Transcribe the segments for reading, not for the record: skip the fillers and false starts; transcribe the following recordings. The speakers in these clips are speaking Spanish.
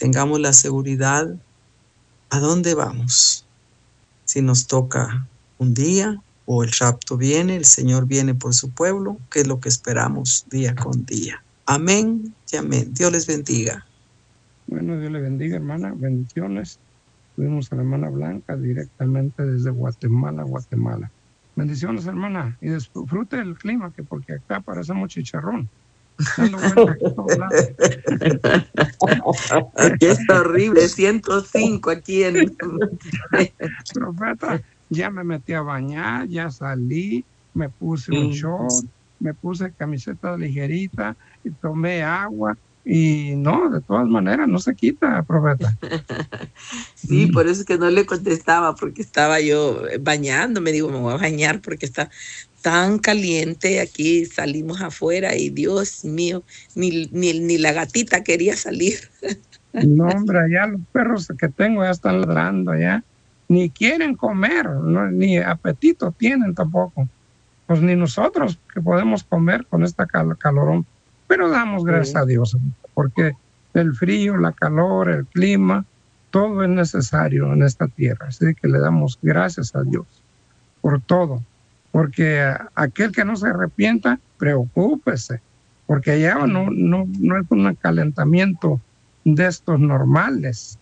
tengamos la seguridad a dónde vamos. Si nos toca un día o el rapto viene, el Señor viene por su pueblo, que es lo que esperamos día con día. Amén y amén. Dios les bendiga. Bueno, Dios le bendiga, hermana. Bendiciones. Tuvimos a la hermana Blanca directamente desde Guatemala, Guatemala. Bendiciones, hermana. Y disfrute el clima, que porque acá parecemos chicharrón. Dando vueltas a todos lados. Aquí es horrible, 105 aquí en... Profeta, ya me metí a bañar, ya salí, me puse un short, me puse camiseta ligerita y tomé agua. Y no, de todas maneras, no se quita, profeta. Sí, por eso es que no le contestaba, porque estaba yo bañándome. Digo, me voy a bañar porque está tan caliente. Aquí salimos afuera y Dios mío, ni la gatita quería salir. No, hombre, allá los perros que tengo ya están ladrando ya. Ni quieren comer, no, ni apetito tienen tampoco. Pues ni nosotros que podemos comer con esta calorón. Pero damos gracias a Dios, porque el frío, la calor, el clima, todo es necesario en esta tierra. Así que le damos gracias a Dios por todo. Porque aquel que no se arrepienta, preocúpese. Porque allá no es un calentamiento de estos normales.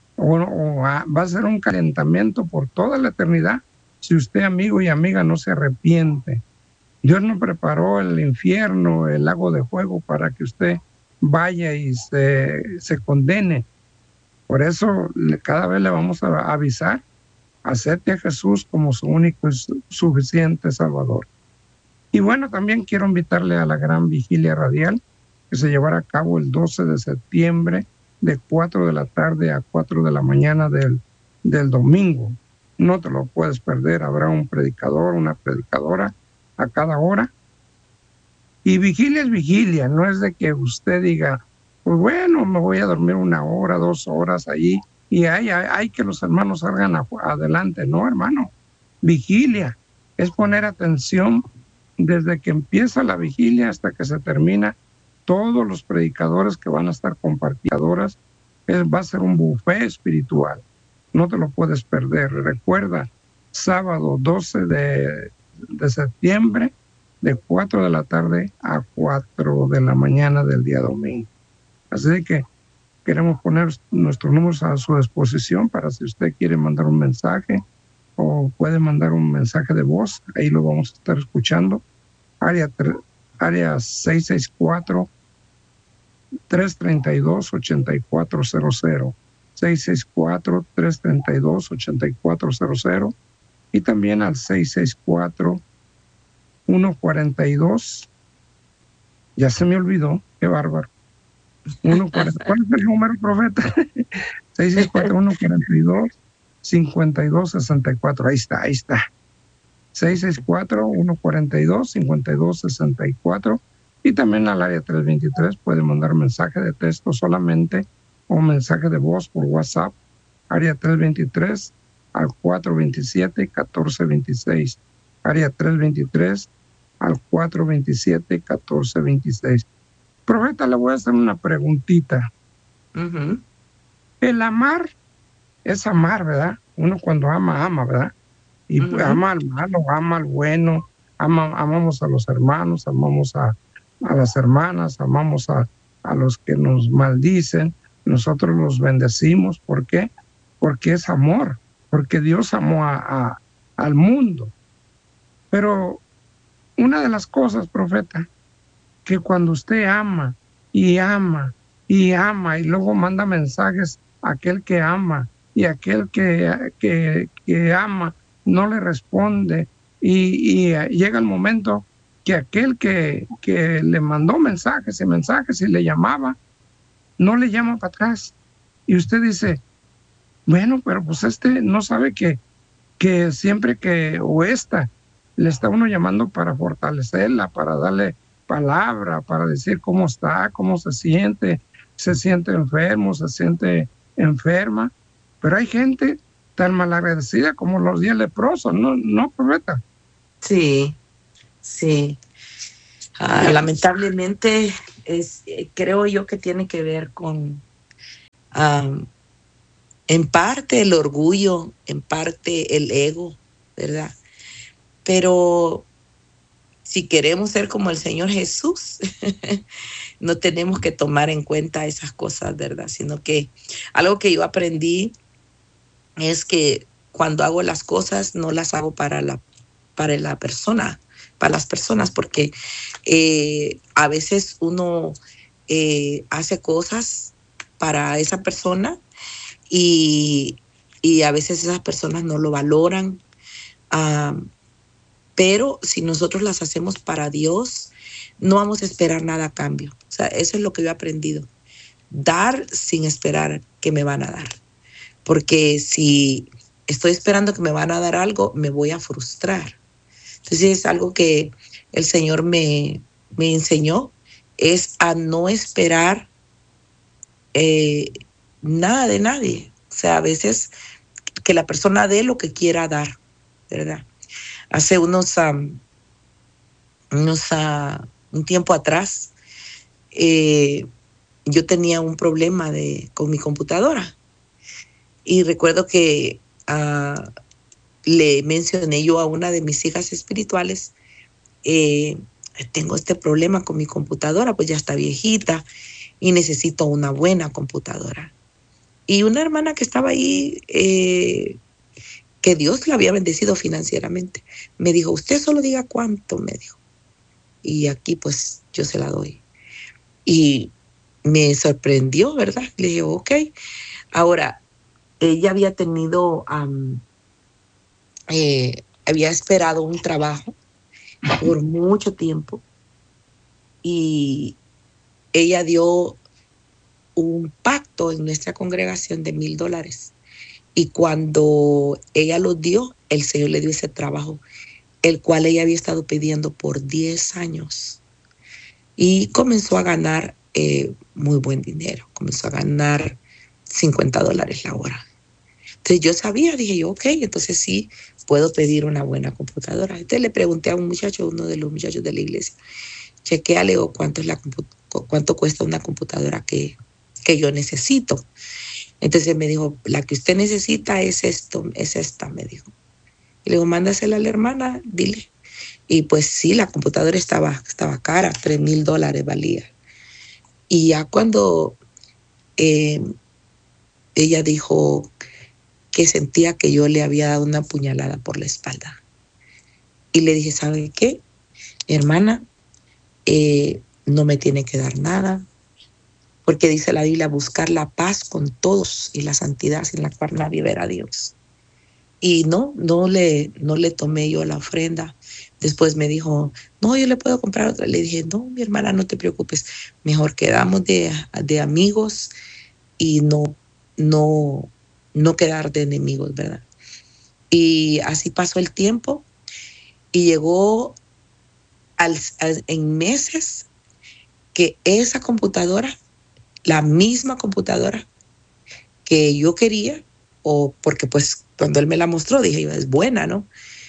Va a ser un calentamiento por toda la eternidad si usted, amigo y amiga, no se arrepiente. Dios nos preparó el infierno, el lago de fuego, para que usted vaya y se condene. Por eso cada vez le vamos a avisar: acepte a Jesús como su único y suficiente Salvador. Y bueno, también quiero invitarle a la gran vigilia radial que se llevará a cabo el 12 de septiembre de 4 de la tarde a 4 de la mañana del domingo. No te lo puedes perder. Habrá un predicador, una predicadora a cada hora. Y vigilia es vigilia, no es de que usted diga, pues bueno, me voy a dormir 1 hora, 2 horas allí y hay que los hermanos salgan adelante. No, hermano, vigilia es poner atención desde que empieza la vigilia hasta que se termina. Todos los predicadores que van a estar compartiendo, va a ser un buffet espiritual. No te lo puedes perder. Recuerda, sábado 12 de septiembre, de 4 de la tarde a 4 de la mañana del día domingo. Así que queremos poner nuestros números a su disposición para si usted quiere mandar un mensaje o puede mandar un mensaje de voz. Ahí lo vamos a estar escuchando. Área 664-332-8400. 664-332-8400. Y también al 664-142. Ya se me olvidó, qué bárbaro. 140. ¿Cuál es el número, profeta? 664-142-5264. Ahí está. 664-142-5264. Y también al área 323 puede mandar mensaje de texto solamente o mensaje de voz por WhatsApp. Área 323 al 427-1426. Área 323 al 427-1426. Profeta, le voy a hacer una preguntita. El amar es amar, ¿verdad? Uno cuando ama, ¿verdad? Y ama al malo, ama al bueno, amamos a los hermanos, amamos a las hermanas, amamos a los que nos maldicen, nosotros los bendecimos. ¿Por qué? Porque es amor, porque Dios amó al mundo. Pero una de las cosas, profeta, que cuando usted ama y ama y ama y luego manda mensajes a aquel que ama y aquel que ama no le responde y llega el momento que aquel que le mandó mensajes y le llamaba, no le llama para atrás. Y usted dice, bueno, pero pues no sabe que siempre le está uno llamando para fortalecerla, para darle palabra, para decir cómo está, cómo se siente enfermo, se siente enferma. Pero hay gente tan malagradecida como los 10 leprosos, ¿no, profeta? Sí. Lamentablemente creo yo que tiene que ver con En parte el orgullo, en parte el ego, ¿verdad? Pero si queremos ser como el Señor Jesús, no tenemos que tomar en cuenta esas cosas, ¿verdad? Sino que algo que yo aprendí es que cuando hago las cosas no las hago para la persona, para las personas, porque a veces uno hace cosas para esa persona y a veces esas personas no lo valoran. Pero si nosotros las hacemos para Dios, no vamos a esperar nada a cambio. O sea, eso es lo que yo he aprendido. Dar sin esperar que me van a dar. Porque si estoy esperando que me van a dar algo, me voy a frustrar. Entonces es algo que el Señor me enseñó, es a no esperar nada de nadie. O sea, a veces que la persona dé lo que quiera dar, ¿verdad? Hace un tiempo atrás, yo tenía un problema con mi computadora. Y recuerdo que le mencioné yo a una de mis hijas espirituales, tengo este problema con mi computadora, pues ya está viejita y necesito una buena computadora. Y una hermana que estaba ahí, que Dios la había bendecido financieramente, me dijo, usted solo diga cuánto, me dijo. Y aquí pues yo se la doy. Y me sorprendió, ¿verdad? Le dije, ok. Ahora, ella había tenido, había esperado un trabajo por mucho tiempo y ella dio un pacto en nuestra congregación de $1,000. Y cuando ella lo dio, el Señor le dio ese trabajo, el cual ella había estado pidiendo por 10 años. Y comenzó a ganar muy buen dinero. Comenzó a ganar $50 la hora. Entonces yo sabía, dije yo, ok, entonces sí puedo pedir una buena computadora. Entonces le pregunté a un muchacho, uno de los muchachos de la iglesia, chequéale cuánto cuesta una computadora que yo necesito. Entonces me dijo, la que usted necesita es esta, me dijo. Y le digo, mándasela a la hermana, dile. Y pues sí, la computadora estaba cara, $3,000 valía. Y ya cuando ella dijo que sentía que yo le había dado una puñalada por la espalda. Y le dije, ¿sabe qué? Hermana, no me tiene que dar nada, porque dice la Biblia, buscar la paz con todos y la santidad sin la cual nadie verá a Dios. Y no le tomé yo la ofrenda. Después me dijo, no, yo le puedo comprar otra. Le dije, no, mi hermana, no te preocupes. Mejor quedamos de amigos y no quedar de enemigos, ¿verdad? Y así pasó el tiempo y llegó en meses que esa computadora, la misma computadora que yo quería, o porque pues cuando él me la mostró dije yo, es buena, ¿no?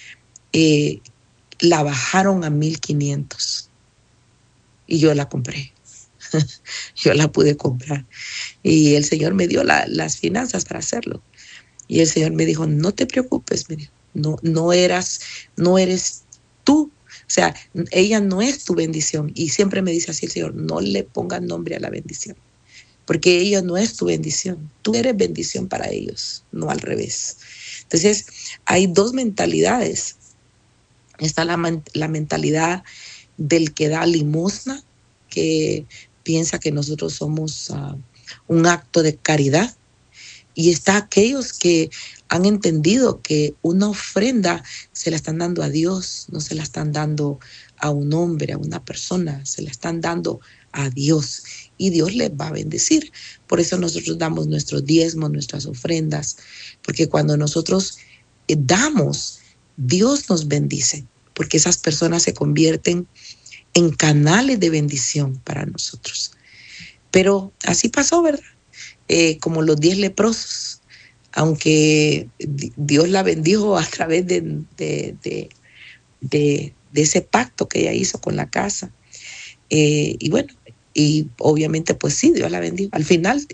La bajaron a 1,500 y yo la compré. Yo la pude comprar y el Señor me dio las finanzas para hacerlo. Y el Señor me dijo, no te preocupes, me dijo, no eres tú. O sea, ella no es tu bendición. Y siempre me dice así el Señor, no le pongas nombre a la bendición, porque ella no es tu bendición. Tú eres bendición para ellos, no al revés. Entonces, hay dos mentalidades. Está la mentalidad del que da limosna, que piensa que nosotros somos un acto de caridad. Y está aquellos que han entendido que una ofrenda se la están dando a Dios, no se la están dando a un hombre, a una persona, se la están dando a Dios y Dios les va a bendecir. Por eso nosotros damos nuestros diezmos, nuestras ofrendas, porque cuando nosotros damos, Dios nos bendice, porque esas personas se convierten en canales de bendición para nosotros. Pero así pasó, ¿verdad? Como los 10 leprosos, aunque Dios la bendijo a través de ese pacto que ella hizo con la casa. Y bueno, y obviamente pues sí, Dios la bendijo. Al final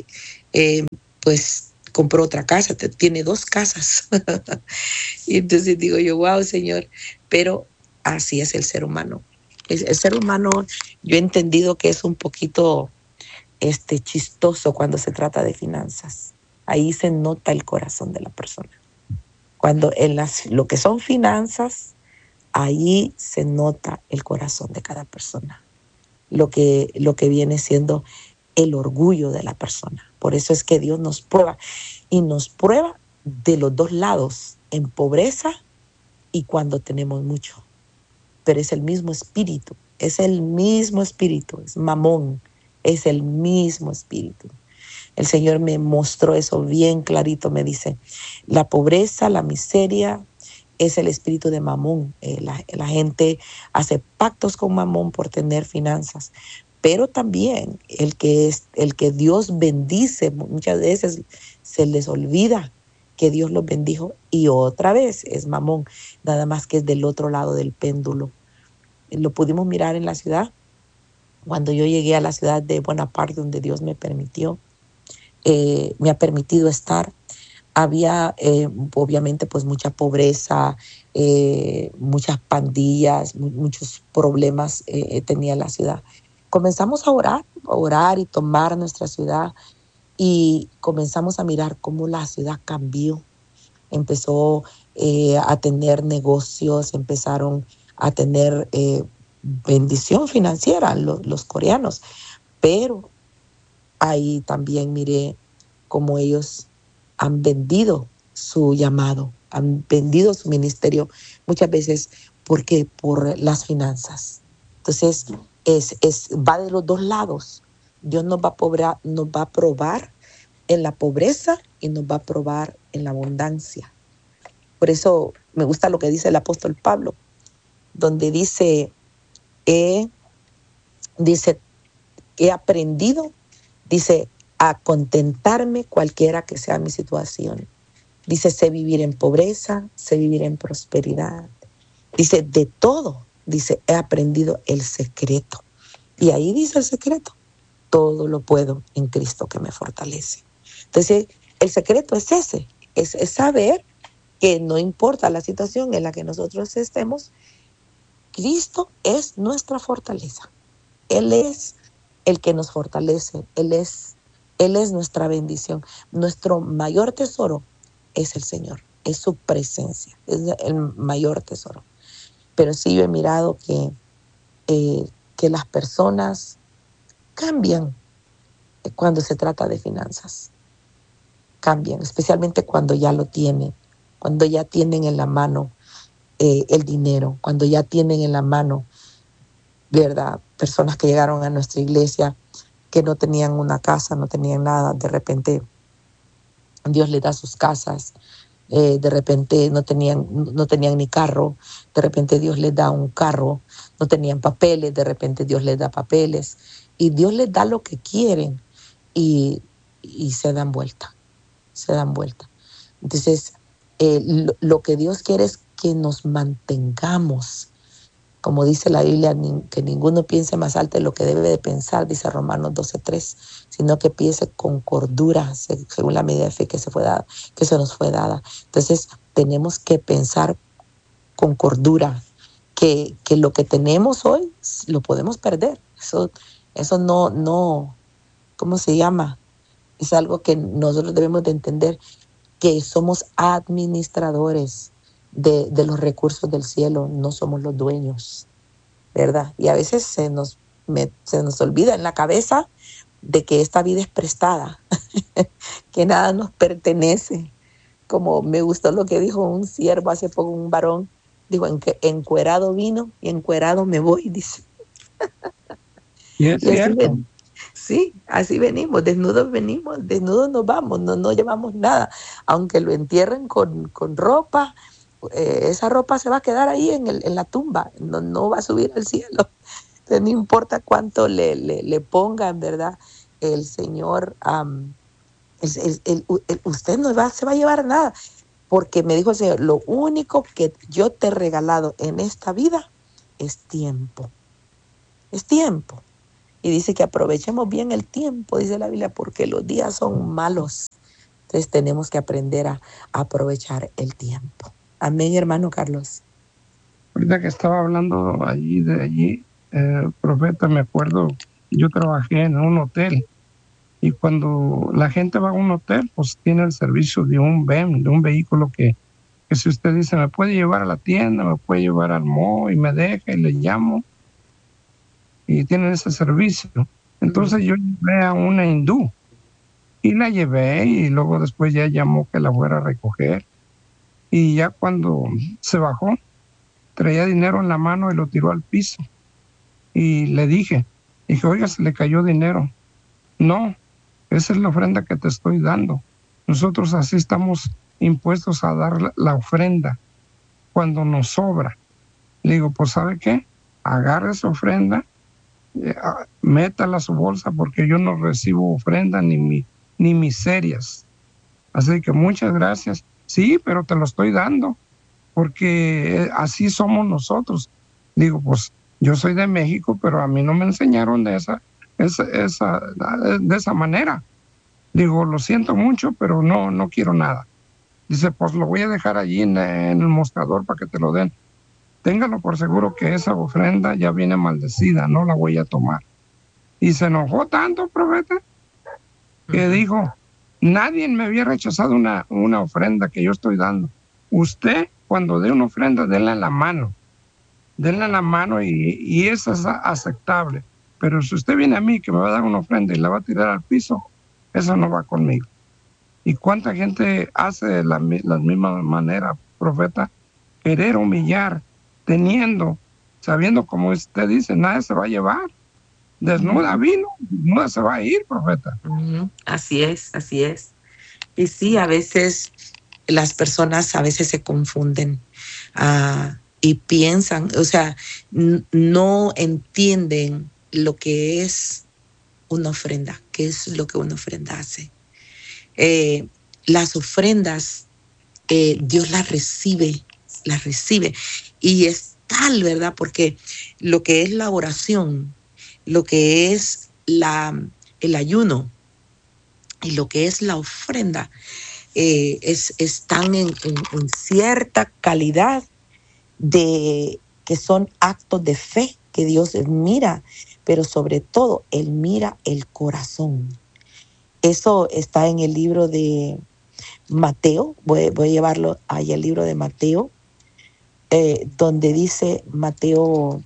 pues compró otra casa, tiene 2 casas. Y entonces digo yo, wow, Señor, pero así es el ser humano. El ser humano, yo he entendido que es un poquito chistoso cuando se trata de finanzas. Ahí se nota el corazón de la persona. Cuando lo que son finanzas, ahí se nota el corazón de cada persona. Lo que viene siendo el orgullo de la persona. Por eso es que Dios nos prueba. Y nos prueba de los 2 lados, en pobreza y cuando tenemos mucho. Pero es el mismo espíritu. Es el mismo espíritu. Es Mamón. Es el mismo espíritu. El Señor me mostró eso bien clarito. Me dice, la pobreza, la miseria, es el espíritu de Mamón. La gente hace pactos con Mamón por tener finanzas. Pero también el que Dios bendice, muchas veces se les olvida que Dios los bendijo y otra vez es Mamón, nada más que es del otro lado del péndulo. Lo pudimos mirar en la ciudad. Cuando yo llegué a la ciudad de Bonaparte, donde Dios me ha permitido estar, había obviamente pues mucha pobreza, muchas pandillas, muchos problemas tenía la ciudad. Comenzamos a orar y tomar nuestra ciudad y comenzamos a mirar cómo la ciudad cambió. Empezó a tener negocios, empezaron a tener bendición financiera los coreanos, pero ahí también miré cómo ellos han vendido su llamado, han vendido su ministerio muchas veces porque por las finanzas. Entonces, va de los 2 lados. Dios nos va a probar en la pobreza y nos va a probar en la abundancia. Por eso me gusta lo que dice el apóstol Pablo, donde dice, he aprendido, dice, a contentarme cualquiera que sea mi situación. Dice, sé vivir en pobreza, sé vivir en prosperidad. Dice, de todo, dice, he aprendido el secreto. Y ahí dice el secreto, todo lo puedo en Cristo que me fortalece. Entonces, el secreto es ese, es saber que no importa la situación en la que nosotros estemos, Cristo es nuestra fortaleza. Él es el que nos fortalece, Él es nuestra bendición. Nuestro mayor tesoro es el Señor, es su presencia, es el mayor tesoro. Pero sí yo he mirado que las personas cambian cuando se trata de finanzas. Cambian, especialmente cuando ya lo tienen, cuando ya tienen en la mano el dinero, cuando ya tienen en la mano, ¿verdad? Personas que llegaron a nuestra iglesia que no tenían una casa, no tenían nada, de repente Dios les da sus casas, de repente no tenían ni carro, de repente Dios les da un carro, no tenían papeles, de repente Dios les da papeles, y Dios les da lo que quieren y se dan vuelta. Entonces, lo que Dios quiere es que nos mantengamos, como dice la Biblia, que ninguno piense más alto de lo que debe de pensar, dice Romanos 12:3, sino que piense con cordura, según la medida de fe que se nos fue dada. Entonces, tenemos que pensar con cordura, que lo que tenemos hoy lo podemos perder. Eso no, ¿cómo se llama? Es algo que nosotros debemos de entender, que somos administradores de los recursos del cielo, no somos los dueños, ¿verdad? Y a veces se nos olvida en la cabeza de que esta vida es prestada, que nada nos pertenece. Como me gustó lo que dijo un siervo hace poco, un varón, dijo, encuerado vino y encuerado me voy, dice. Y es cierto. Sí, así venimos, desnudos nos vamos, no llevamos nada. Aunque lo entierren con ropa, esa ropa se va a quedar ahí en la tumba, no va a subir al cielo. Entonces, no importa cuánto le pongan, ¿verdad? El Señor, usted no se va a llevar nada, porque me dijo el Señor, lo único que yo te he regalado en esta vida es tiempo. Es tiempo. Y dice que aprovechemos bien el tiempo, dice la Biblia, porque los días son malos. Entonces tenemos que aprender a aprovechar el tiempo. Amén, hermano Carlos. Ahorita que estaba hablando allí, profeta, me acuerdo, yo trabajé en un hotel y cuando la gente va a un hotel, pues tiene el servicio de un VEM, de un vehículo que si usted dice, me puede llevar a la tienda, me puede llevar al mall y me deja y le llamo y tienen ese servicio. Entonces yo llevé a una hindú y la llevé y luego después ya llamó que la fuera a recoger y ya cuando se bajó, traía dinero en la mano y lo tiró al piso. Y le dije, oiga, se le cayó dinero. No, esa es la ofrenda que te estoy dando. Nosotros así estamos impuestos a dar la ofrenda cuando nos sobra. Le digo, pues ¿sabe qué? Agarre esa ofrenda, métala a su bolsa porque yo no recibo ofrenda ni miserias. Así que muchas gracias. Sí, pero te lo estoy dando porque así somos nosotros. Digo, pues yo soy de México, pero a mí no me enseñaron de esa manera. Digo, lo siento mucho, pero no quiero nada. Dice, pues lo voy a dejar allí en el mostrador para que te lo den. Téngalo por seguro que esa ofrenda ya viene maldecida, no la voy a tomar. Y se enojó tanto, profeta, que dijo, nadie me había rechazado una ofrenda que yo estoy dando. Usted, cuando dé una ofrenda, denla en la mano. Denla en la mano y eso es aceptable. Pero si usted viene a mí que me va a dar una ofrenda y la va a tirar al piso, eso no va conmigo. ¿Y cuánta gente hace de la misma manera, profeta? Querer humillar, sabiendo como usted dice, nadie se va a llevar. Desnuda vino, desnuda se va a ir, profeta. Así es, así es. Y sí, a veces las personas a veces se confunden y piensan, o sea, no entienden lo que es una ofrenda, qué es lo que una ofrenda hace. Las ofrendas, Dios las recibe. Y es tal, ¿verdad? Porque lo que es la oración, lo que es el ayuno y lo que es la ofrenda, están en cierta calidad de que son actos de fe que Dios mira, pero sobre todo Él mira el corazón. Eso está en el libro de Mateo, voy a llevarlo ahí al libro de Mateo, donde dice Mateo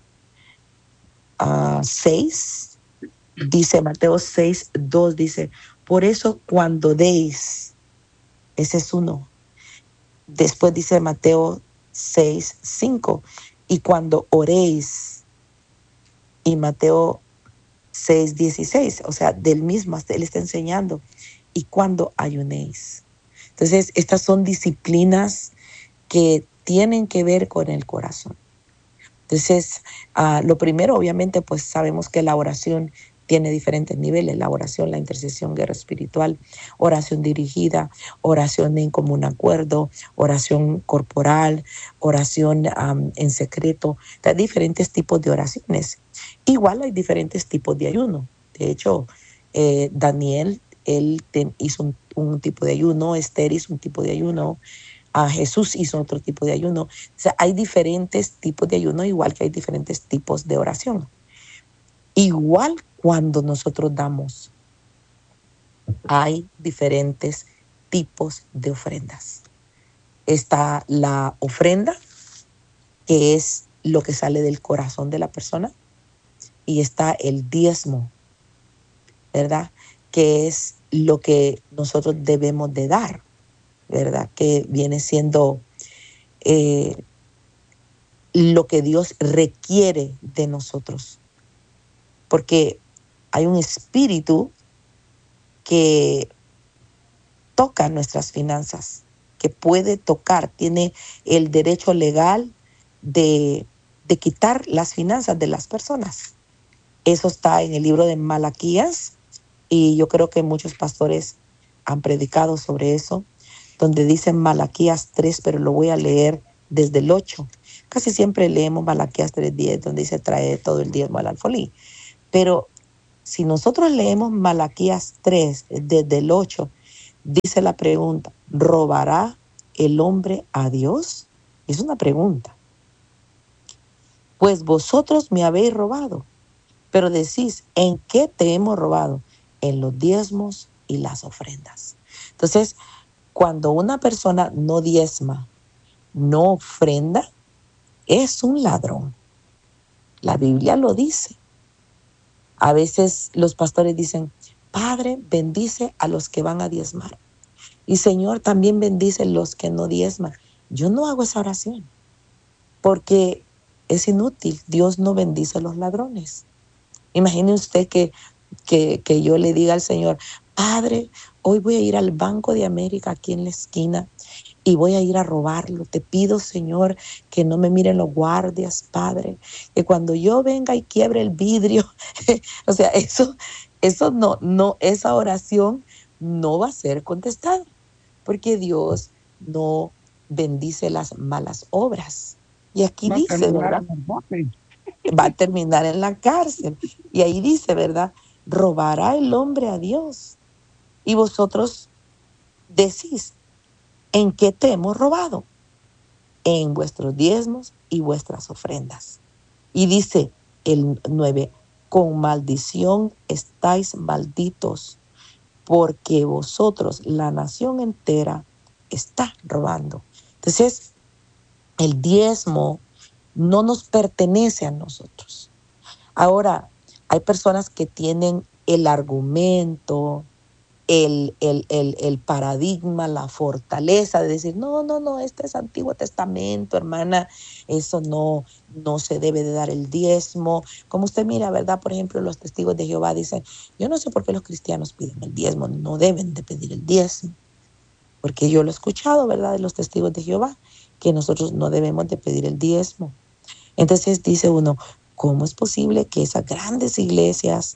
6, dice Mateo 6, 2, dice, por eso cuando deis, ese es uno. Después dice Mateo 6, 5, y cuando oréis, y Mateo 6, 16, o sea, del mismo, él está enseñando, y cuando ayunéis. Entonces, estas son disciplinas que tienen que ver con el corazón. Entonces, lo primero, obviamente, pues sabemos que la oración tiene diferentes niveles, la oración, la intercesión, guerra espiritual, oración dirigida, oración en común acuerdo, oración corporal, oración en secreto. Hay diferentes tipos de oraciones. Igual hay diferentes tipos de ayuno. De hecho, Daniel, él hizo un tipo de ayuno, Esther hizo un tipo de ayuno, Jesús hizo otro tipo de ayuno. O sea, hay diferentes tipos de ayuno, igual que hay diferentes tipos de oración. Igual cuando nosotros damos, hay diferentes tipos de ofrendas. Está la ofrenda, que es lo que sale del corazón de la persona, y está el diezmo, ¿verdad? Que es lo que nosotros debemos de dar, ¿verdad? Que viene siendo lo que Dios requiere de nosotros. Porque hay un espíritu que toca nuestras finanzas, que puede tocar, tiene el derecho legal de quitar las finanzas de las personas. Eso está en el libro de Malaquías, y yo creo que muchos pastores han predicado sobre eso, donde dice Malaquías 3, pero lo voy a leer desde el 8. Casi siempre leemos Malaquías 3:10, donde dice trae todo el diezmo al alfolí. Pero Si nosotros leemos Malaquías 3, desde el 8, dice la pregunta, ¿robará el hombre a Dios? Es una pregunta. Pues vosotros me habéis robado, pero decís, ¿en qué te hemos robado? En los diezmos y las ofrendas. Entonces, cuando una persona no diezma, no ofrenda, es un ladrón. La Biblia lo dice. A veces los pastores dicen, Padre, bendice a los que van a diezmar. Y Señor, también bendice a los que no diezman. Yo no hago esa oración porque es inútil. Dios no bendice a los ladrones. Imagine usted que yo le diga al Señor, Padre, hoy voy a ir al Banco de América aquí en la esquina y voy a ir a robarlo. Te pido, Señor, que no me miren los guardias, Padre, que cuando yo venga y quiebre el vidrio, o sea, eso no, esa oración no va a ser contestada, porque Dios no bendice las malas obras. Y aquí Va a dice, terminar ¿verdad? en el bote. Va a terminar en la cárcel. Y ahí dice, ¿verdad? ¿Robará el hombre a Dios? Y vosotros decís, ¿en qué te hemos robado? En vuestros diezmos y vuestras ofrendas. Y dice el 9, con maldición estáis malditos, porque vosotros, la nación entera, está robando. Entonces, el diezmo no nos pertenece a nosotros. Ahora, hay personas que tienen el argumento, el paradigma, la fortaleza de decir, no, este es Antiguo Testamento, hermana, eso no se debe de dar el diezmo. Como usted mira, ¿verdad? Por ejemplo, los testigos de Jehová dicen, yo no sé por qué los cristianos piden el diezmo, no deben de pedir el diezmo, porque yo lo he escuchado, ¿verdad? De los testigos de Jehová, que nosotros no debemos de pedir el diezmo. Entonces dice uno, ¿cómo es posible que esas grandes iglesias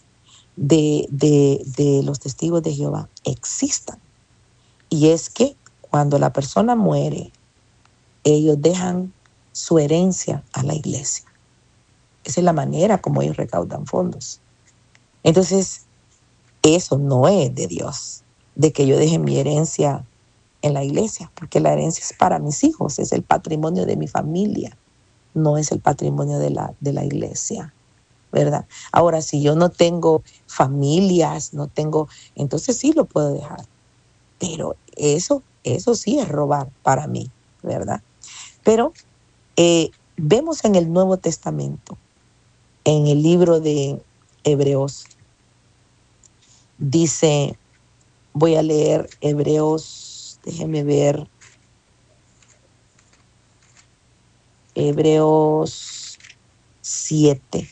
de los testigos de Jehová existan? Y es que cuando la persona muere, ellos dejan su herencia a la iglesia. Esa es la manera como ellos recaudan fondos. Entonces, eso no es de Dios, de que yo deje mi herencia en la iglesia, porque la herencia es para mis hijos, es el patrimonio de mi familia, no es el patrimonio de la iglesia, ¿verdad? Ahora, si yo no tengo familias, no tengo, entonces sí lo puedo dejar. Pero eso sí es robar para mí, ¿verdad? Pero vemos en el Nuevo Testamento, en el libro de Hebreos, dice, voy a leer Hebreos, déjeme ver, Hebreos 7.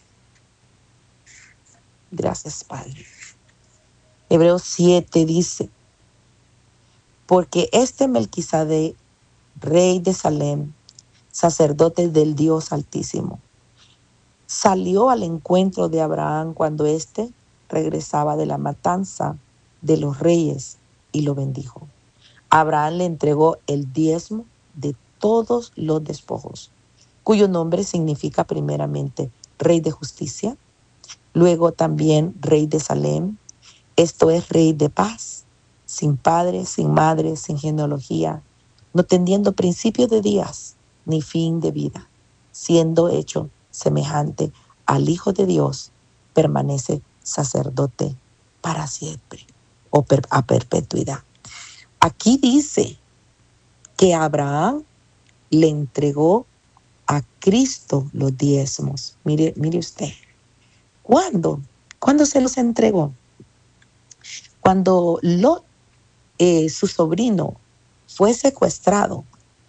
Gracias, Padre. Hebreos 7 dice, porque este Melquisedec, rey de Salem, sacerdote del Dios Altísimo, salió al encuentro de Abraham cuando éste regresaba de la matanza de los reyes y lo bendijo. Abraham le entregó el diezmo de todos los despojos, cuyo nombre significa primeramente rey de justicia, luego también rey de Salem, esto es rey de paz, sin padre, sin madre, sin genealogía, no teniendo principio de días ni fin de vida, siendo hecho semejante al Hijo de Dios, permanece sacerdote para siempre o a perpetuidad. Aquí dice que Abraham le entregó a Cristo los diezmos. Mire usted. ¿Cuándo? ¿Cuándo se los entregó? Cuando Lot, su sobrino, fue secuestrado,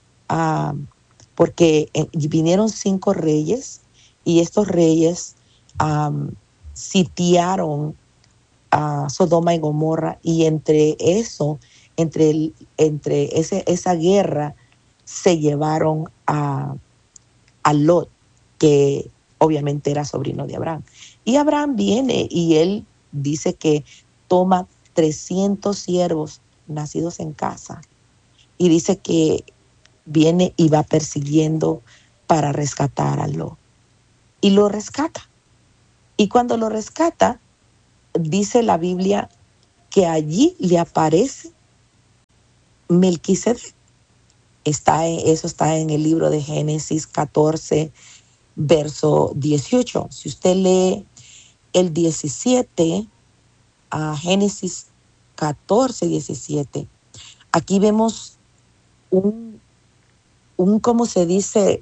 porque vinieron 5 reyes y estos reyes sitiaron a Sodoma y Gomorra, y entre esa guerra se llevaron a Lot, que obviamente era sobrino de Abraham. Y Abraham viene y él dice que toma 300 siervos nacidos en casa y dice que viene y va persiguiendo para rescatar a Lot. Y lo rescata. Y cuando lo rescata, dice la Biblia que allí le aparece Melquisedec. Eso está en el libro de Génesis 14, verso 18. Si usted lee el 17 a Génesis 14, 17, aquí vemos ¿cómo se dice?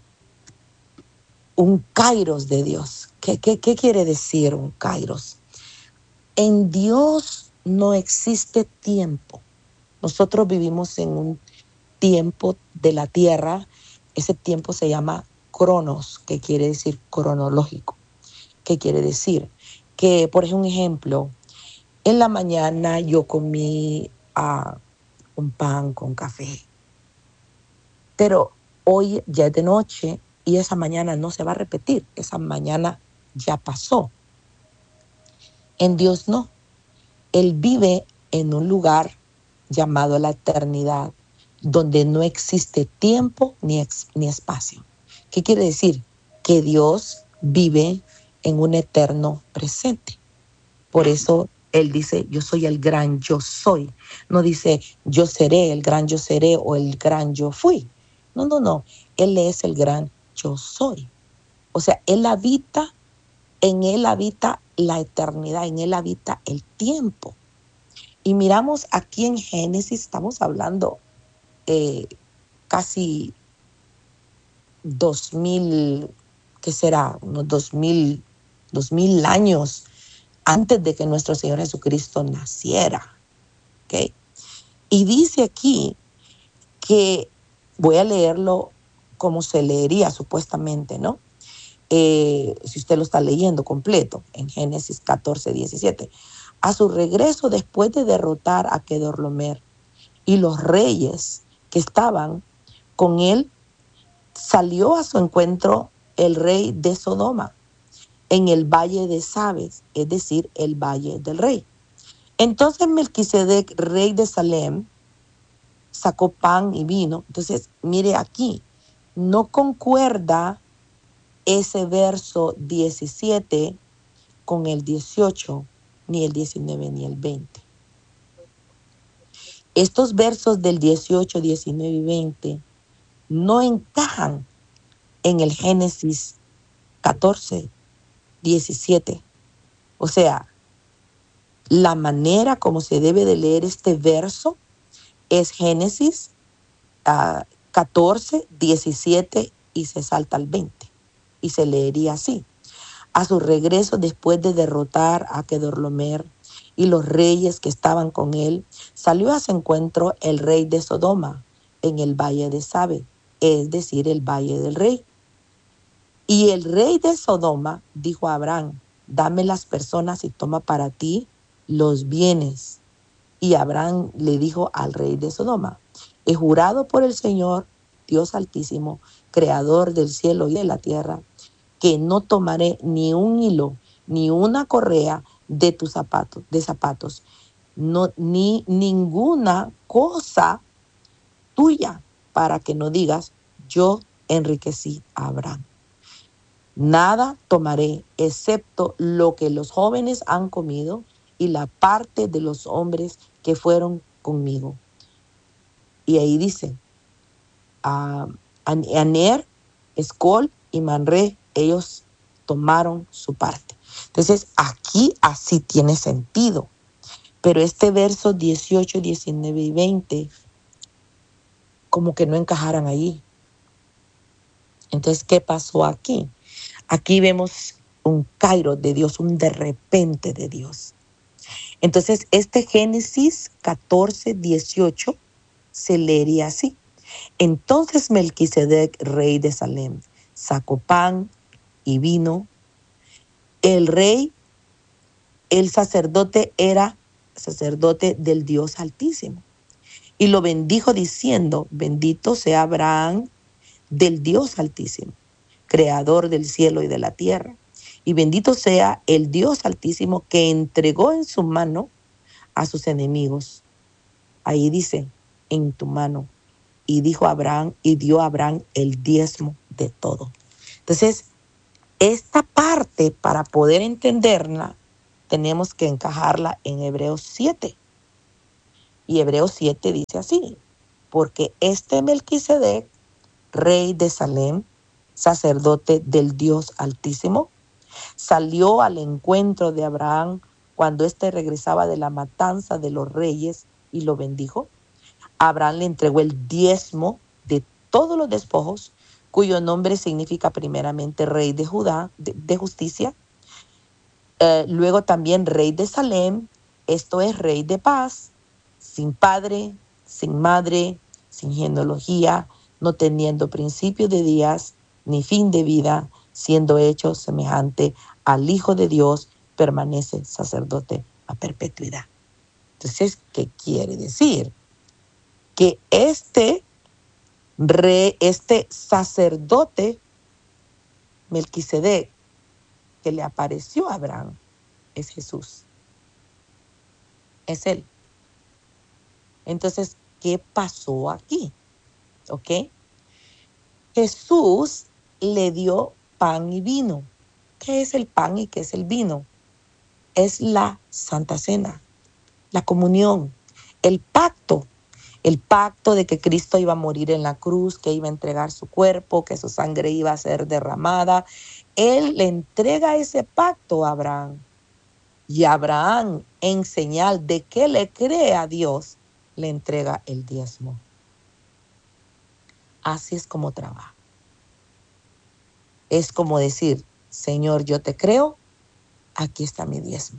Un kairos de Dios. ¿Qué quiere decir un kairos? En Dios no existe tiempo. Nosotros vivimos en un tiempo de la tierra. Ese tiempo se llama cronos, que quiere decir cronológico. ¿Qué quiere decir? Que, por ejemplo, en la mañana yo comí un pan con café, pero hoy ya es de noche y esa mañana no se va a repetir. Esa mañana ya pasó. En Dios no. Él vive en un lugar llamado la eternidad, donde no existe tiempo ni espacio. ¿Qué quiere decir? Que Dios vive en un eterno presente. Por eso Él dice, yo soy el gran yo soy. No dice, yo seré el gran yo seré o el gran yo fui. No. Él es el gran yo soy. O sea, en Él habita la eternidad, en Él habita el tiempo. Y miramos aquí en Génesis, estamos hablando casi 2000, ¿qué será? Unos 2000 años antes de que nuestro Señor Jesucristo naciera. ¿Okay? Y dice aquí que, voy a leerlo como se leería supuestamente, ¿no? Si usted lo está leyendo completo, en Génesis 14, 17. A su regreso, después de derrotar a Kedorlaomer y los reyes que estaban con él, salió a su encuentro el rey de Sodoma en el valle de Sabes, es decir, el valle del rey. Entonces Melquisedec, rey de Salem, sacó pan y vino. Entonces, mire aquí, no concuerda ese verso 17 con el 18, ni el 19, ni el 20. Estos versos del 18, 19 y 20 no encajan en el Génesis 14, 17. O sea, la manera como se debe de leer este verso es Génesis 14, 17 y se salta al 20. Y se leería así. A su regreso, después de derrotar a Kedorlaomer y los reyes que estaban con él, salió a su encuentro el rey de Sodoma en el valle de Sabe, es decir, el valle del rey. Y el rey de Sodoma dijo a Abraham, dame las personas y toma para ti los bienes. Y Abraham le dijo al rey de Sodoma, he jurado por el Señor, Dios Altísimo, creador del cielo y de la tierra, que no tomaré ni un hilo, ni una correa de tus zapatos, no, ni ninguna cosa tuya, para que no digas, yo enriquecí a Abraham. Nada tomaré, excepto lo que los jóvenes han comido y la parte de los hombres que fueron conmigo. Y ahí dice, Aner, Escol y Manré, ellos tomaron su parte. Entonces, aquí así tiene sentido. Pero este verso 18, 19 y 20, como que no encajaran allí. Entonces, ¿qué pasó aquí? Aquí vemos un kairos de Dios, un de repente de Dios. Entonces, este Génesis 14, 18 se leería así. Entonces Melquisedec, rey de Salem, sacó pan y vino. El rey, el sacerdote, era sacerdote del Dios Altísimo. Y lo bendijo diciendo, bendito sea Abraham del Dios Altísimo, creador del cielo y de la tierra. Y bendito sea el Dios Altísimo que entregó en su mano a sus enemigos. Ahí dice, en tu mano. Y dijo Abraham, y dio a Abraham el diezmo de todo. Entonces, esta parte, para poder entenderla, tenemos que encajarla en Hebreos 7. Y Hebreos 7 dice así: porque este Melquisedec, rey de Salem, sacerdote del Dios Altísimo, salió al encuentro de Abraham cuando éste regresaba de la matanza de los reyes y lo bendijo. Abraham le entregó el diezmo de todos los despojos, cuyo nombre significa primeramente rey de Judá, de justicia, luego también rey de Salem, esto es rey de paz, sin padre, sin madre, sin genealogía, no teniendo principio de días ni fin de vida, siendo hecho semejante al Hijo de Dios, permanece sacerdote a perpetuidad. Entonces, ¿qué quiere decir? Que este sacerdote Melquisedec que le apareció a Abraham es Jesús. Es él. Entonces, ¿qué pasó aquí? ¿Ok? Jesús le dio pan y vino. ¿Qué es el pan y qué es el vino? Es la Santa Cena, la comunión, el pacto de que Cristo iba a morir en la cruz, que iba a entregar su cuerpo, que su sangre iba a ser derramada. Él le entrega ese pacto a Abraham. Y Abraham, en señal de que le cree a Dios, le entrega el diezmo. Así es como trabaja. Es como decir: Señor, yo te creo, aquí está mi diezmo.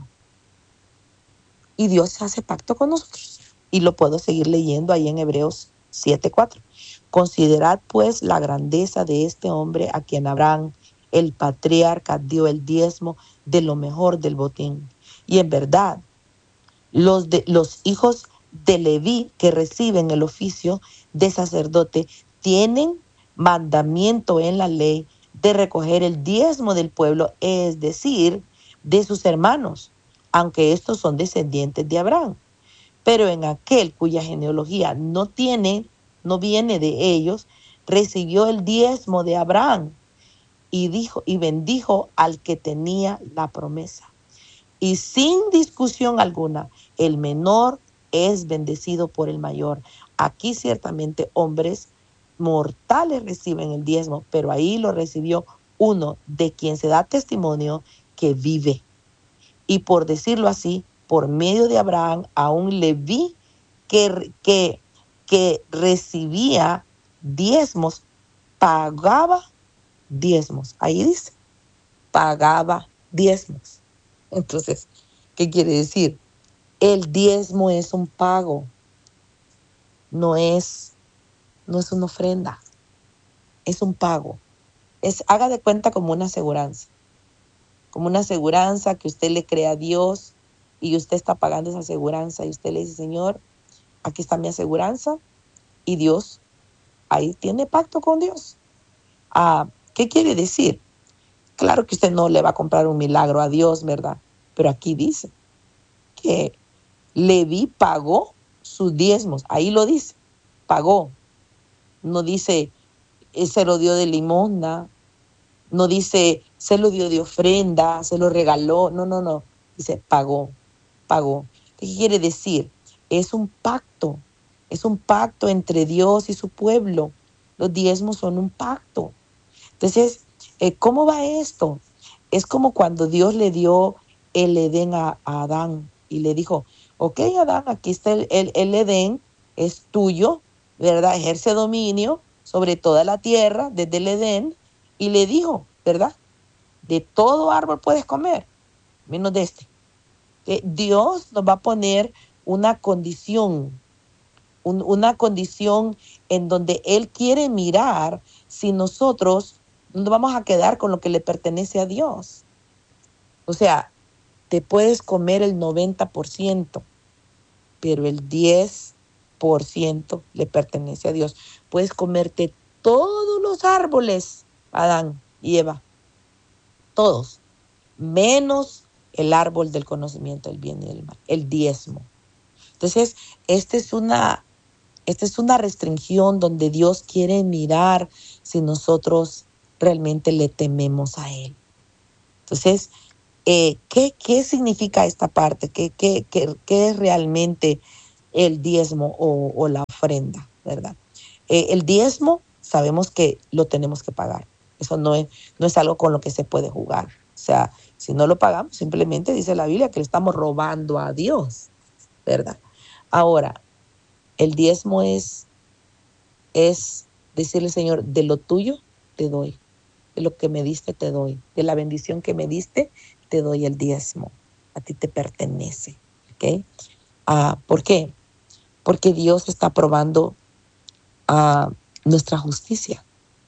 Y Dios hace pacto con nosotros. Y lo puedo seguir leyendo ahí en Hebreos 7:4. Considerad pues la grandeza de este hombre a quien Abraham, el patriarca, dio el diezmo de lo mejor del botín. Y en verdad, los hijos de Leví que reciben el oficio de sacerdote tienen mandamiento en la ley de recoger el diezmo del pueblo, es decir, de sus hermanos, aunque estos son descendientes de Abraham. Pero en aquel cuya genealogía no viene de ellos, recibió el diezmo de Abraham y bendijo al que tenía la promesa. Y sin discusión alguna, el menor es bendecido por el mayor. Aquí ciertamente hombres mortales reciben el diezmo, pero ahí lo recibió uno de quien se da testimonio que vive. Y por decirlo así, por medio de Abraham, a un Leví que recibía diezmos, pagaba diezmos. Ahí dice, pagaba diezmos. Entonces, ¿qué quiere decir? El diezmo es un pago, no es una ofrenda, es un pago. Haga de cuenta como una aseguranza que usted le cree a Dios y usted está pagando esa aseguranza y usted le dice: Señor, aquí está mi aseguranza, y Dios ahí tiene pacto con Dios. ¿Qué quiere decir? Claro que usted no le va a comprar un milagro a Dios, ¿verdad? Pero aquí dice que Leví pagó sus diezmos. Ahí lo dice, pagó. No dice se lo dio de limosna, no dice se lo dio de ofrenda, se lo regaló. No. Dice pagó. ¿Qué quiere decir? Es un pacto entre Dios y su pueblo. Los diezmos son un pacto. Entonces, ¿cómo va esto? Es como cuando Dios le dio el Edén a Adán y le dijo: ok, Adán, aquí está el Edén, es tuyo, ¿verdad? Ejerce dominio sobre toda la tierra desde el Edén. Y le dijo, ¿verdad? De todo árbol puedes comer, menos de este. Dios nos va a poner una condición, una condición en donde Él quiere mirar si nosotros nos vamos a quedar con lo que le pertenece a Dios. O sea, te puedes comer el 90%, pero el 10% le pertenece a Dios. Puedes comerte todos los árboles, Adán y Eva, todos, menos el árbol del conocimiento del bien y del mal, el diezmo. Entonces, esta es una restricción donde Dios quiere mirar si nosotros realmente le tememos a Él. Entonces, ¿Qué significa esta parte? ¿Qué es realmente el diezmo o la ofrenda, verdad? El diezmo sabemos que lo tenemos que pagar. Eso no es algo con lo que se puede jugar. O sea, si no lo pagamos, simplemente dice la Biblia que le estamos robando a Dios, ¿verdad? Ahora, el diezmo es decirle, Señor, de lo tuyo te doy, de lo que me diste te doy, de la bendición que me diste te doy el diezmo. A ti te pertenece, ¿ok? ¿Por qué? Porque Dios está probando nuestra justicia.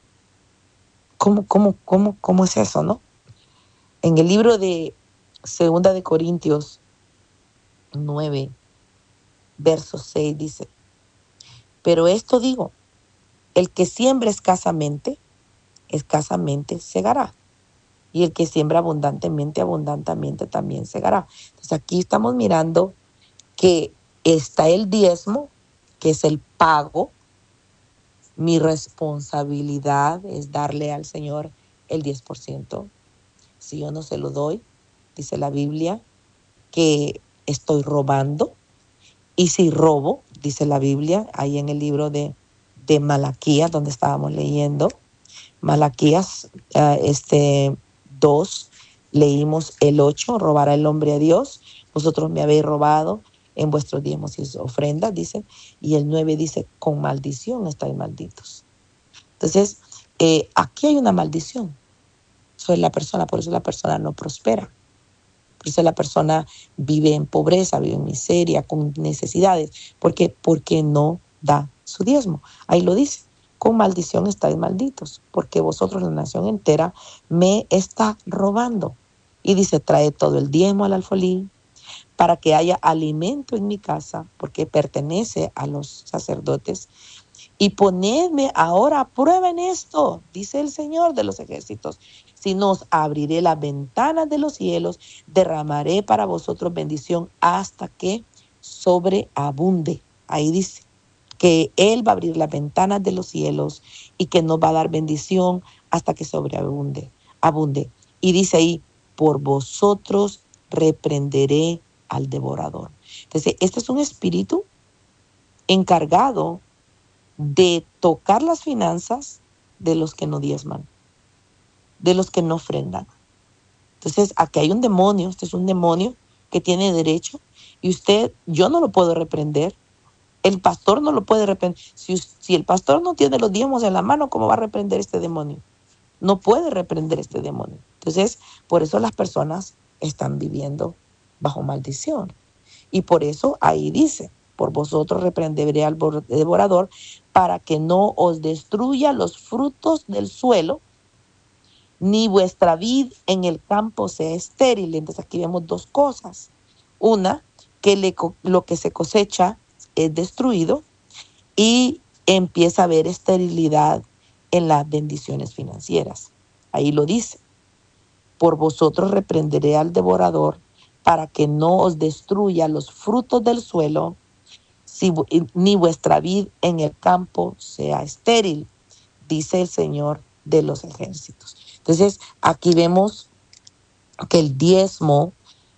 ¿Cómo es eso, no? En el libro de 2 Corintios 9, verso 6 dice, pero esto digo, el que siembra escasamente segará. Y el que siembra abundantemente también segará. Entonces aquí estamos mirando que está el diezmo, que es el pago. Mi responsabilidad es darle al Señor el 10%. Si yo no se lo doy, dice la Biblia, que estoy robando. Y si robo, dice la Biblia, ahí en el libro de Malaquías, donde estábamos leyendo, Malaquías 2, leímos el 8, robará el hombre a Dios, vosotros me habéis robado en vuestros diezmos y ofrendas, dice, y el 9 dice, con maldición estáis malditos. Entonces, aquí hay una maldición sobre la persona, por eso la persona no prospera. Por eso la persona vive en pobreza, vive en miseria, con necesidades. ¿Por qué? Porque no da su diezmo. Ahí lo dice. Con maldición estáis malditos, porque vosotros, la nación entera, me está robando. Y dice, trae todo el diezmo al alfolí, para que haya alimento en mi casa, porque pertenece a los sacerdotes. Y ponedme ahora a prueba en esto, dice el Señor de los ejércitos. Si no, os abriré las ventanas de los cielos, derramaré para vosotros bendición hasta que sobreabunde. Ahí dice que Él va a abrir las ventanas de los cielos y que nos va a dar bendición hasta que sobreabunde. Y dice ahí, por vosotros reprenderé al devorador. Entonces, este es un espíritu encargado de tocar las finanzas de los que no diezman, de los que no ofrendan. Entonces, aquí hay un demonio, este es un demonio que tiene derecho y yo no lo puedo reprender, el pastor no lo puede reprender. Si el pastor no tiene los diezmos en la mano, ¿cómo va a reprender este demonio? No puede reprender este demonio. Entonces, por eso las personas están viviendo bajo maldición. Y por eso ahí dice, por vosotros reprenderé al devorador para que no os destruya los frutos del suelo, ni vuestra vid en el campo sea estéril. Entonces aquí vemos dos cosas. Una, que lo que se cosecha es destruido y empieza a haber esterilidad en las bendiciones financieras. Ahí lo dice. Por vosotros reprenderé al devorador para que no os destruya los frutos del suelo, ni vuestra vid en el campo sea estéril, dice el Señor de los ejércitos. Entonces, aquí vemos que el diezmo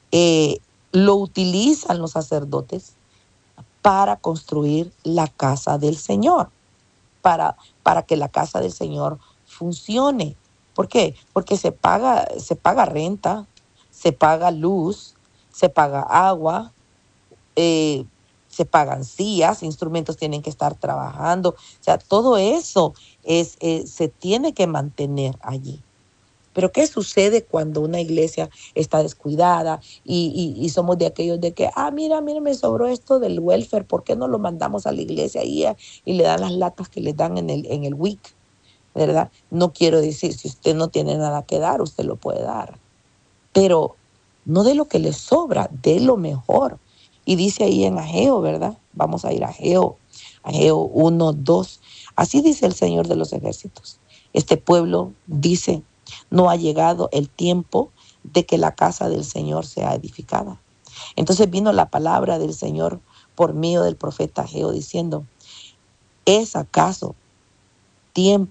lo utilizan los sacerdotes para construir la casa del Señor, para que la casa del Señor funcione. ¿Por qué? Porque se paga renta, se paga luz, se paga agua, se pagan sillas, instrumentos tienen que estar trabajando. O sea, todo eso se tiene que mantener allí. Pero ¿qué sucede cuando una iglesia está descuidada y somos de aquellos de que, mira, me sobró esto del welfare, ¿por qué no lo mandamos a la iglesia y le dan las latas que le dan en el WIC? ¿Verdad? No quiero decir, si usted no tiene nada que dar, usted lo puede dar. Pero no de lo que le sobra, de lo mejor. Y dice ahí en Ageo, ¿verdad? Vamos a ir a Ageo 1, 2. Así dice el Señor de los ejércitos. Este pueblo dice, no ha llegado el tiempo de que la casa del Señor sea edificada. Entonces vino la palabra del Señor por medio del profeta Ageo diciendo, ¿es acaso tiempo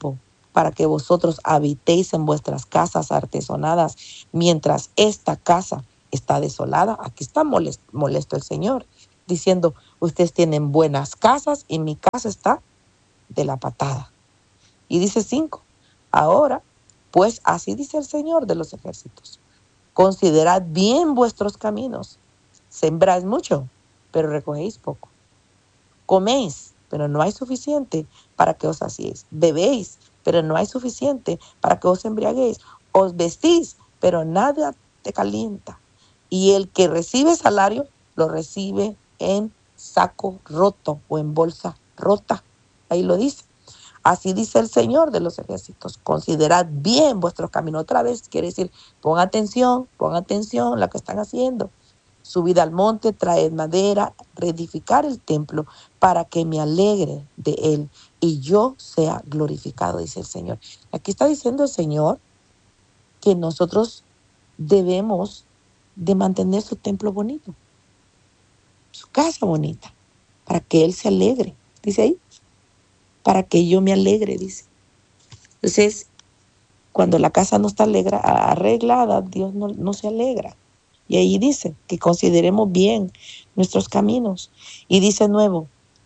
para que vosotros habitéis en vuestras casas artesonadas, mientras esta casa está desolada. Aquí está molesto el Señor, diciendo, ustedes tienen buenas casas y mi casa está de la patada. Y dice 5, ahora, pues así dice el Señor de los ejércitos, considerad bien vuestros caminos, sembráis mucho, pero recogéis poco. Coméis, pero no hay suficiente para que os saciéis. Bebéis, pero no hay suficiente para que os embriaguéis. Os vestís, pero nada te calienta. Y el que recibe salario, lo recibe en saco roto o en bolsa rota. Ahí lo dice. Así dice el Señor de los ejércitos. Considerad bien vuestros caminos. Otra vez quiere decir, pon atención a lo que están haciendo. Subid al monte, traed madera, reedificar el templo para que me alegre de él y yo sea glorificado, dice el Señor. Aquí está diciendo el Señor que nosotros debemos de mantener su templo bonito, su casa bonita, para que él se alegre. Dice ahí, para que yo me alegre, dice. Entonces, cuando la casa no está arreglada, Dios no se alegra. Y ahí dice que consideremos bien nuestros caminos. Y dice 9,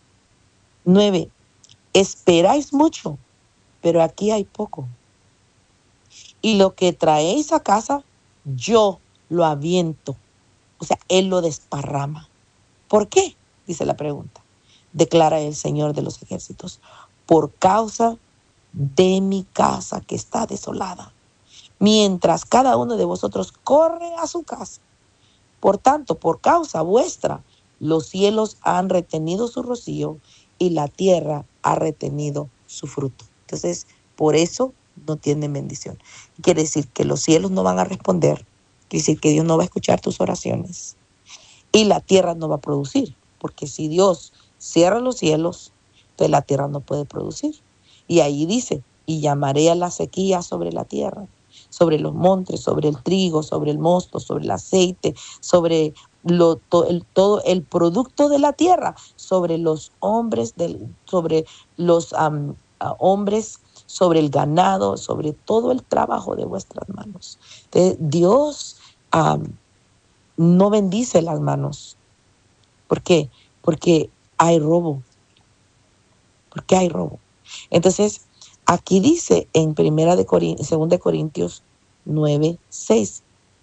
esperáis mucho, pero aquí hay poco. Y lo que traéis a casa, yo lo aviento. O sea, él lo desparrama. ¿Por qué? Dice la pregunta. Declara el Señor de los ejércitos. Por causa de mi casa que está desolada. Mientras cada uno de vosotros corre a su casa. Por tanto, por causa vuestra, los cielos han retenido su rocío y la tierra ha retenido su fruto. Entonces, por eso no tienen bendición. Quiere decir que los cielos no van a responder. Quiere decir que Dios no va a escuchar tus oraciones. Y la tierra no va a producir. Porque si Dios cierra los cielos, entonces la tierra no puede producir. Y ahí dice, y llamaré a la sequía sobre la tierra, sobre los montes, sobre el trigo, sobre el mosto, sobre el aceite, sobre todo el producto de la tierra, sobre los hombres, sobre los hombres, sobre el ganado, sobre todo el trabajo de vuestras manos. Entonces, Dios no bendice las manos. ¿Por qué? Porque hay robo. Porque hay robo. Entonces, aquí dice en 2 Corintios 9:6.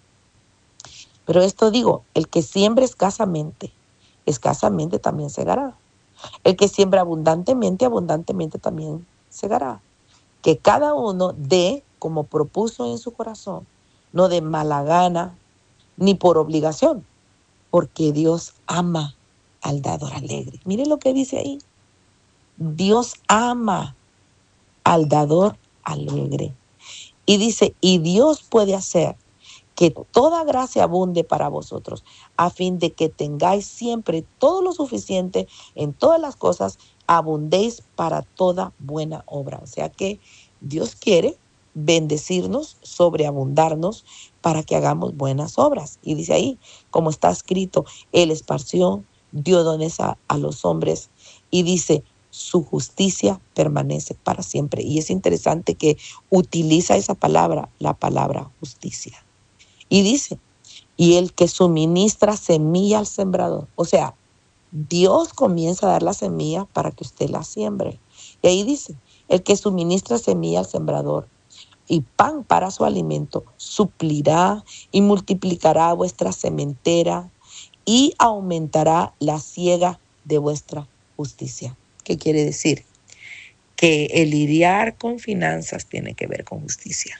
Pero esto digo, el que siembra escasamente también segará. El que siembra abundantemente también segará. Que cada uno dé como propuso en su corazón, no de mala gana ni por obligación, porque Dios ama al dador alegre. Miren lo que dice ahí. Dios ama al dador alegre. Y dice, y Dios puede hacer que toda gracia abunde para vosotros, a fin de que tengáis siempre todo lo suficiente en todas las cosas, abundéis para toda buena obra. O sea que Dios quiere bendecirnos, sobreabundarnos para que hagamos buenas obras. Y dice ahí, como está escrito, Él esparció, dio dones a los hombres y dice, su justicia permanece para siempre. Y es interesante que utiliza esa palabra, la palabra justicia. Y dice, y el que suministra semilla al sembrador. O sea, Dios comienza a dar la semilla para que usted la siembre. Y ahí dice, el que suministra semilla al sembrador y pan para su alimento, suplirá y multiplicará vuestra sementera y aumentará la siega de vuestra justicia. ¿Qué quiere decir? Que el lidiar con finanzas tiene que ver con justicia.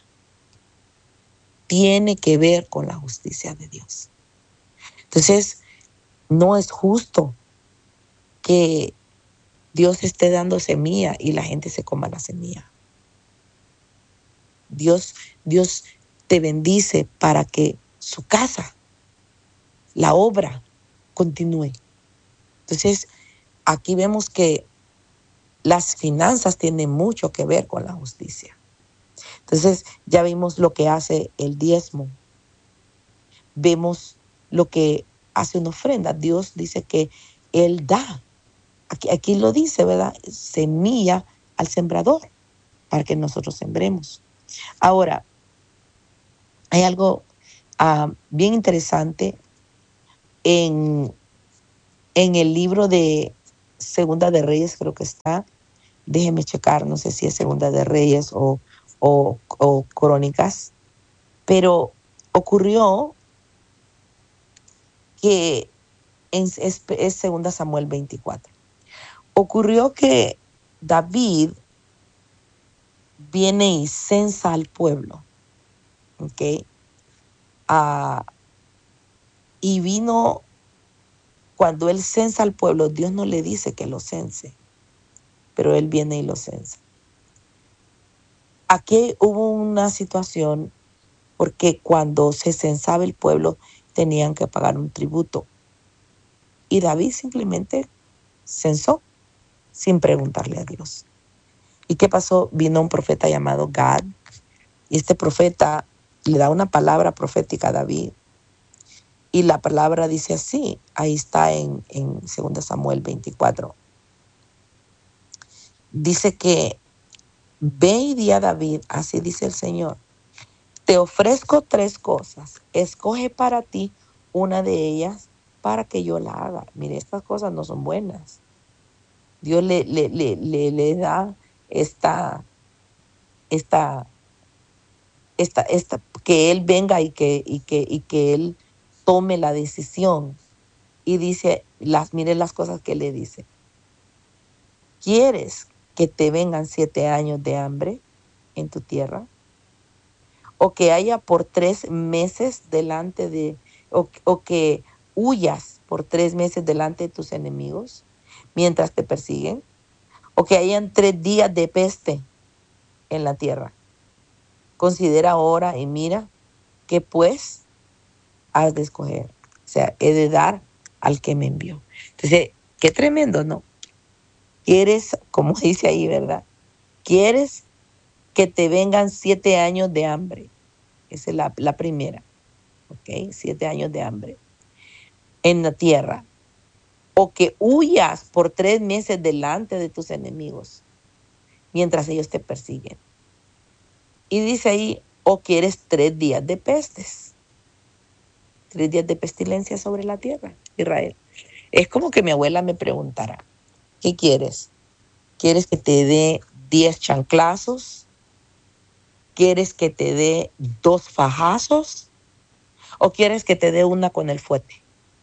Tiene que ver con la justicia de Dios. Entonces, no es justo que Dios esté dando semilla y la gente se coma la semilla. Dios te bendice para que su casa, la obra, continúe. Entonces, aquí vemos que las finanzas tienen mucho que ver con la justicia. Entonces, ya vimos lo que hace el diezmo. Vemos lo que hace una ofrenda. Dios dice que Él da. Aquí lo dice, ¿verdad? Semilla al sembrador. para que nosotros sembremos. Ahora, hay algo bien interesante en el libro de Segunda de Reyes, creo que está. Déjeme checar, no sé si es Segunda de Reyes o Crónicas, pero ocurrió que es Segunda Samuel 24. Ocurrió que David viene y censa al pueblo, ¿ok? Y vino, cuando él censa al pueblo, Dios no le dice que lo cense, pero él viene y lo censa. Aquí hubo una situación porque cuando se censaba el pueblo tenían que pagar un tributo. Y David simplemente censó sin preguntarle a Dios. ¿Y qué pasó? Vino un profeta llamado Gad, y este profeta le da una palabra profética a David. Y la palabra dice así, ahí está en 2 Samuel 24. Dice que ve y di a David, así dice el Señor, te ofrezco 3 cosas, escoge para ti una de ellas para que yo la haga. Mire, estas cosas no son buenas. Dios le da que él venga y que él tome la decisión. Y dice, mire las cosas que le dice. ¿Quieres que te vengan 7 años de hambre en tu tierra? O que haya por 3 meses delante de, o que huyas por 3 meses delante de tus enemigos mientras te persiguen, o que hayan 3 días de peste en la tierra. Considera ahora y mira que pues has de escoger. O sea, he de dar al que me envió. Entonces, qué tremendo, ¿no? Quieres, como dice ahí, ¿verdad? Quieres que te vengan 7 años de hambre. Esa es la primera. ¿Ok? 7 años de hambre en la tierra. O que huyas por 3 meses delante de tus enemigos mientras ellos te persiguen. Y dice ahí, o quieres 3 días de pestes. 3 días de pestilencia sobre la tierra, Israel. Es como que mi abuela me preguntara, ¿qué quieres? ¿Quieres que te dé 10 chanclazos? ¿Quieres que te dé 2 fajazos? ¿O quieres que te dé una con el fuete?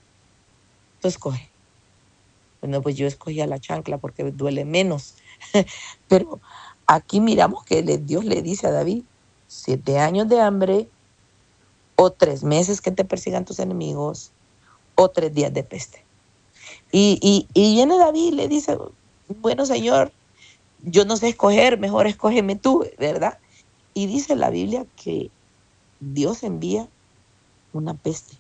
Tú escoge. Bueno, pues yo escogí a la chancla porque duele menos. Pero aquí miramos que Dios le dice a David, 7 años de hambre, o 3 meses que te persigan tus enemigos, o 3 días de peste. Y viene David y le dice, bueno, Señor, yo no sé escoger, mejor escógeme tú, ¿verdad? Y dice la Biblia que Dios envía una peste.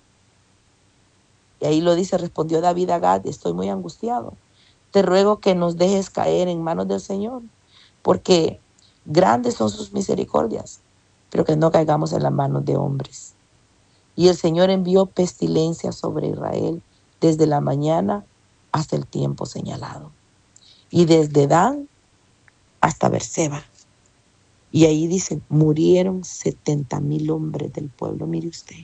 Y ahí lo dice, respondió David a Gad, estoy muy angustiado. Te ruego que nos dejes caer en manos del Señor, porque grandes son sus misericordias, pero que no caigamos en las manos de hombres. Y el Señor envió pestilencia sobre Israel desde la mañana hasta el tiempo señalado. Y desde Dan hasta Berseba. Y ahí dice, murieron 70,000 hombres del pueblo. Mire usted,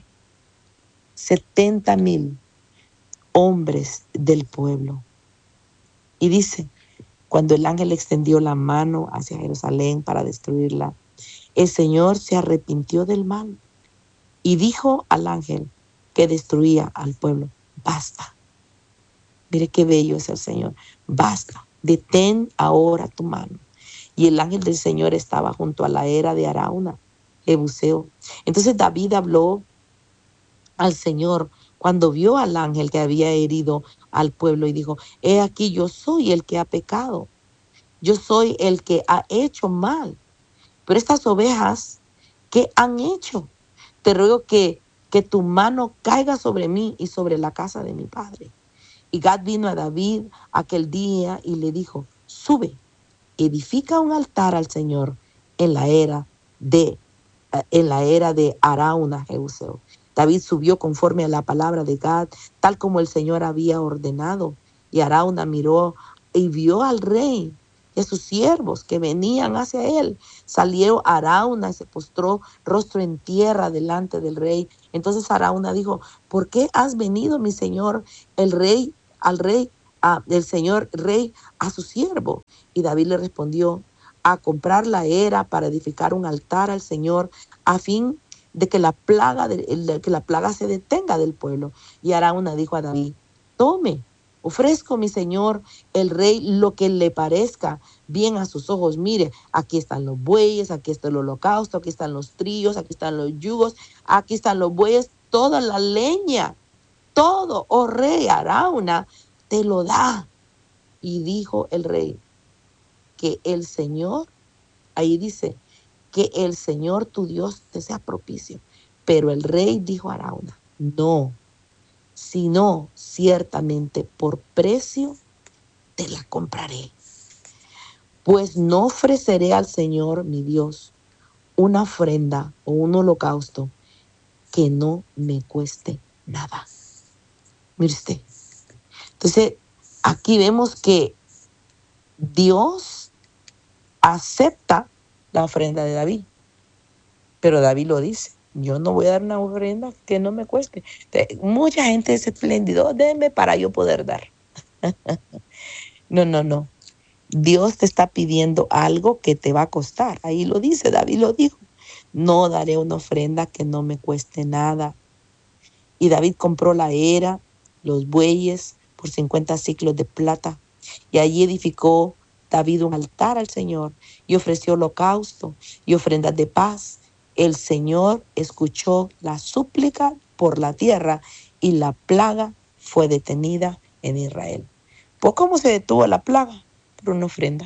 70,000 hombres del pueblo. Y dice, cuando el ángel extendió la mano hacia Jerusalén para destruirla, el Señor se arrepintió del mal y dijo al ángel que destruía al pueblo, basta. Mire qué bello es el Señor. Basta, detén ahora tu mano. Y el ángel del Señor estaba junto a la era de Arauna, Jebuseo. Entonces David habló al Señor cuando vio al ángel que había herido al pueblo y dijo, he aquí yo soy el que ha pecado. Yo soy el que ha hecho mal. Pero estas ovejas, ¿qué han hecho? Te ruego que tu mano caiga sobre mí y sobre la casa de mi padre. Y Gad vino a David aquel día y le dijo, sube, edifica un altar al Señor en la era de Arauna, Jebuseo. David subió conforme a la palabra de Gad, tal como el Señor había ordenado. Y Arauna miró y vio al rey y a sus siervos que venían hacia él. Salió Arauna y se postró rostro en tierra delante del rey. Entonces Arauna dijo: ¿por qué has venido, mi señor, el rey, del señor rey, a su siervo? Y David le respondió: a comprar la era para edificar un altar al Señor, a fin de que la plaga se detenga del pueblo. Y Arauna dijo a David: tome, ofrezco, mi señor el rey, lo que le parezca bien a sus ojos. Mire, aquí están los bueyes, aquí está el holocausto, aquí están los trillos, aquí están los yugos, aquí están los bueyes, toda la leña, todo, oh rey. Arauna te lo da. Y dijo el rey: que el Señor, ahí dice, que el Señor tu Dios te sea propicio. Pero el rey dijo a Arauna: no, sino ciertamente por precio te la compraré. Pues no ofreceré al Señor mi Dios una ofrenda o un holocausto que no me cueste nada. Mire usted. Entonces, aquí vemos que Dios acepta la ofrenda de David. Pero David lo dice: yo no voy a dar una ofrenda que no me cueste. Mucha gente es espléndido, denme para yo poder dar. No. Dios te está pidiendo algo que te va a costar. Ahí lo dice, David lo dijo: no daré una ofrenda que no me cueste nada. Y David compró la era, los bueyes, por 50 siclos de plata. Y allí edificó David un altar al Señor y ofreció holocausto y ofrendas de paz. El Señor escuchó la súplica por la tierra y la plaga fue detenida en Israel. ¿Pues cómo se detuvo la plaga? Por una ofrenda.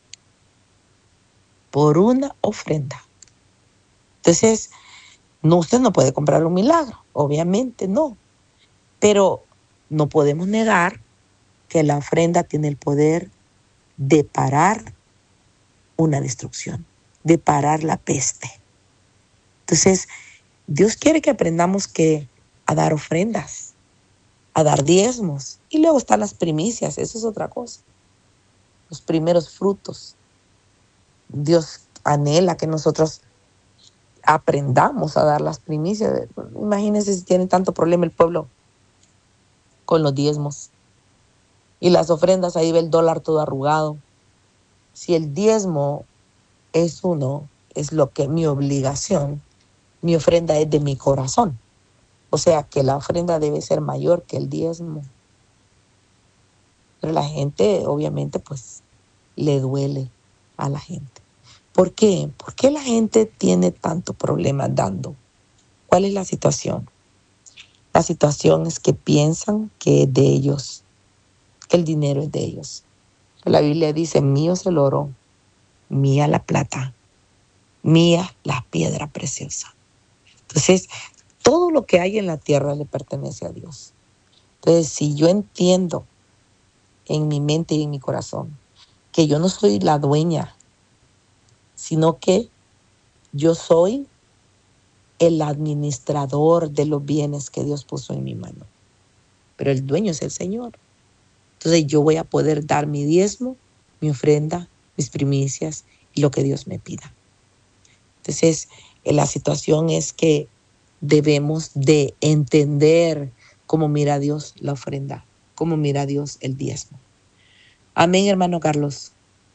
Por una ofrenda. Entonces, no, usted no puede comprar un milagro, obviamente no. Pero no podemos negar que la ofrenda tiene el poder de parar una destrucción, de parar la peste. Entonces, Dios quiere que aprendamos a dar ofrendas, a dar diezmos. Y luego están las primicias, eso es otra cosa. Los primeros frutos. Dios anhela que nosotros aprendamos a dar las primicias. Imagínense si tiene tanto problema el pueblo con los diezmos. Y las ofrendas, ahí ve el dólar todo arrugado. Si el diezmo es lo que mi obligación, mi ofrenda es de mi corazón. O sea que la ofrenda debe ser mayor que el diezmo. Pero la gente, obviamente, pues, le duele a la gente. ¿Por qué? ¿Por qué la gente tiene tanto problema dando? ¿Cuál es la situación? La situación es que piensan que es de ellos, que el dinero es de ellos. La Biblia dice: mío es el oro, mía la plata, mía la piedra preciosa. Entonces, todo lo que hay en la tierra le pertenece a Dios. Entonces, si yo entiendo en mi mente y en mi corazón que yo no soy la dueña, sino que yo soy el administrador de los bienes que Dios puso en mi mano. Pero el dueño es el Señor. Entonces yo voy a poder dar mi diezmo, mi ofrenda, mis primicias y lo que Dios me pida. Entonces, la situación es que debemos de entender cómo mira Dios la ofrenda, cómo mira Dios el diezmo. Amén, hermano Carlos.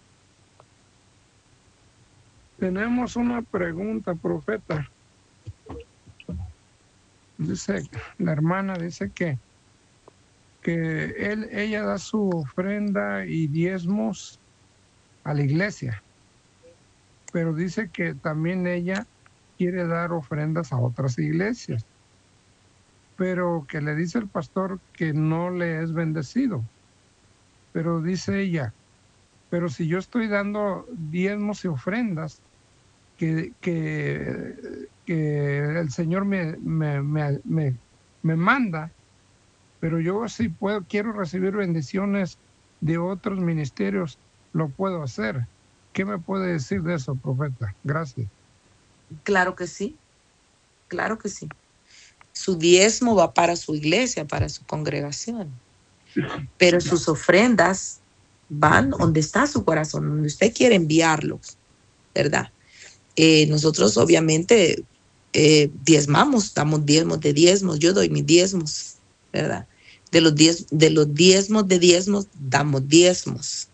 Tenemos una pregunta, profeta. Dice, la hermana dice que ella da su ofrenda y diezmos a la iglesia, pero dice que también ella quiere dar ofrendas a otras iglesias, pero que le dice el pastor que no le es bendecido. Pero dice ella: pero si yo estoy dando diezmos y ofrendas que el Señor me manda, pero yo si quiero recibir bendiciones de otros ministerios, lo puedo hacer. ¿Qué me puede decir de eso, profeta? Gracias. Claro que sí, claro que sí. Su diezmo va para su iglesia, para su congregación. Pero sus ofrendas van donde está su corazón, donde usted quiere enviarlo, ¿verdad? Nosotros obviamente diezmamos, damos diezmos de diezmos, yo doy mis diezmos, ¿verdad? De los diezmos de diezmos, damos diezmos.